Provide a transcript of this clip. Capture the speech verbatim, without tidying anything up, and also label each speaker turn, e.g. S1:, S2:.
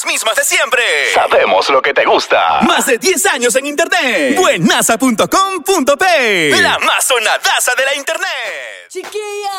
S1: las mismas de siempre. Sabemos lo que te gusta. Más de diez años en internet. Buenaza punto com punto pe. La más sonadaza de la internet.
S2: Chiquilla.